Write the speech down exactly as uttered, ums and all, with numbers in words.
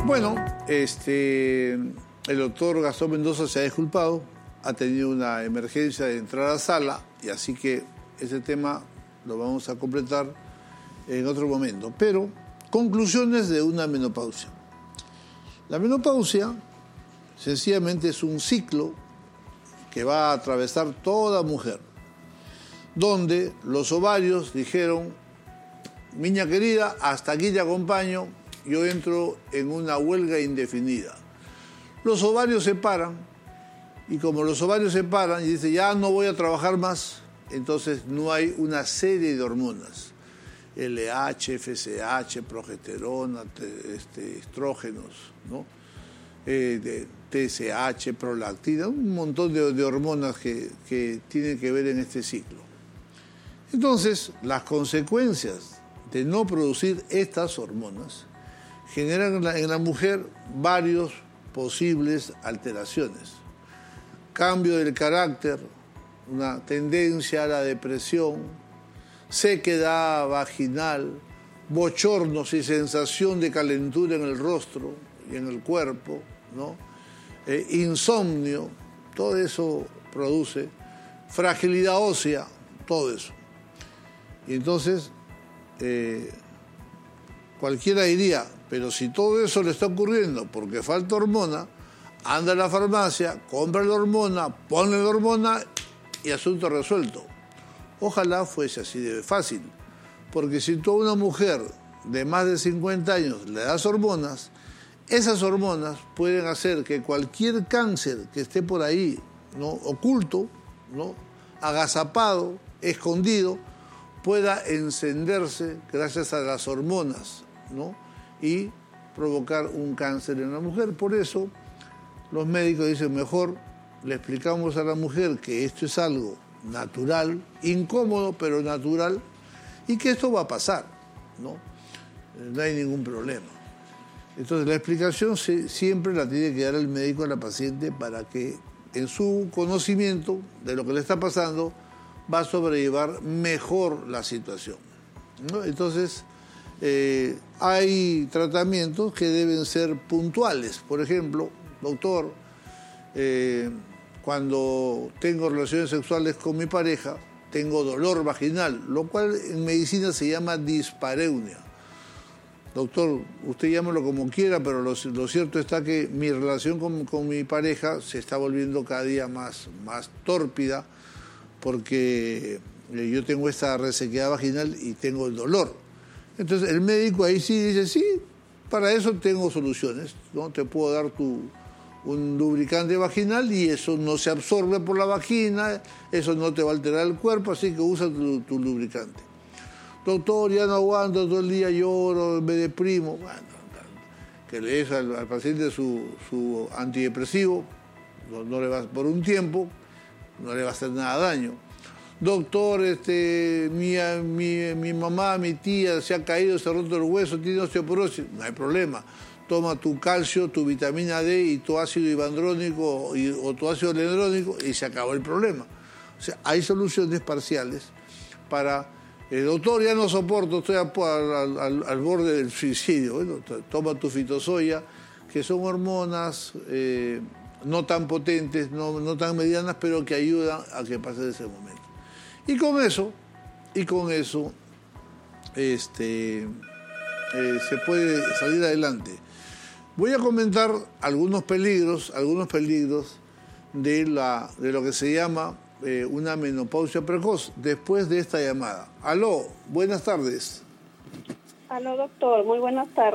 Bueno, este, el doctor Gastón Mendoza se ha disculpado, ha tenido una emergencia de entrar a sala, y así que ese tema lo vamos a completar en otro momento. Pero, conclusiones de una menopausia. La menopausia sencillamente es un ciclo que va a atravesar toda mujer, donde los ovarios dijeron: niña querida, hasta aquí te acompaño, yo entro en una huelga indefinida. Los ovarios se paran, y como los ovarios se paran y dice ya no voy a trabajar más, entonces no hay una serie de hormonas, L H, F S H, progesterona, este, estrógenos, ¿no? eh, de T S H, prolactina, un montón de, de hormonas que, que tienen que ver en este ciclo. Entonces, las consecuencias de no producir estas hormonas generan en la, en la mujer varios posibles alteraciones. Cambio del carácter, una tendencia a la depresión, sequedad vaginal, bochornos y sensación de calentura en el rostro y en el cuerpo, ¿no? Eh, insomnio, todo eso produce, fragilidad ósea, todo eso. Y entonces, eh, cualquiera diría, pero si todo eso le está ocurriendo porque falta hormona, anda a la farmacia, compra la hormona, ponle la hormona y asunto resuelto. Ojalá fuese así de fácil, porque si tú a una mujer de más de cincuenta años le das hormonas, esas hormonas pueden hacer que cualquier cáncer que esté por ahí, ¿no?, oculto, ¿no?, agazapado, escondido, pueda encenderse gracias a las hormonas, ¿no?, y provocar un cáncer en la mujer. Por eso los médicos dicen, mejor le explicamos a la mujer que esto es algo natural, incómodo pero natural, y que esto va a pasar, ¿no? No hay ningún problema. Entonces la explicación se, siempre la tiene que dar el médico a la paciente para que en su conocimiento de lo que le está pasando va a sobrellevar mejor la situación, ¿no? Entonces eh, hay tratamientos que deben ser puntuales. Por ejemplo, doctor, eh, cuando tengo relaciones sexuales con mi pareja, tengo dolor vaginal, lo cual en medicina se llama dispareunia. Doctor, usted llámelo como quiera, pero lo, lo cierto está que mi relación con, con mi pareja se está volviendo cada día más, más tórpida, porque yo tengo esta resequedad vaginal y tengo el dolor. Entonces el médico ahí sí dice, sí, para eso tengo soluciones, ¿no? Te puedo dar tu, un lubricante vaginal y eso no se absorbe por la vagina, eso no te va a alterar el cuerpo, así que usa tu, tu lubricante. Doctor, ya no aguanto, todo el día lloro, me deprimo. Bueno, que le des al, al paciente su, su antidepresivo, no, no le va, por un tiempo, no le va a hacer nada daño. Doctor, este, mi, mi, mi mamá, mi tía se ha caído, se ha roto el hueso, tiene osteoporosis, no hay problema. Toma tu calcio, tu vitamina D y tu ácido ibandrónico y, o tu ácido lendrónico y se acabó el problema. O sea, hay soluciones parciales para... El doctor, ya no soporto, estoy al, al, al, al borde del suicidio. Bueno, toma tu fitosoya, que son hormonas eh, no tan potentes, no, no tan medianas, pero que ayudan a que pase ese momento. Y con eso, y con eso, este, eh, se puede salir adelante. Voy a comentar algunos peligros, algunos peligros de, la, de lo que se llama eh, una menopausia precoz después de esta llamada. Aló, buenas tardes. Aló, doctor, muy buenas tardes.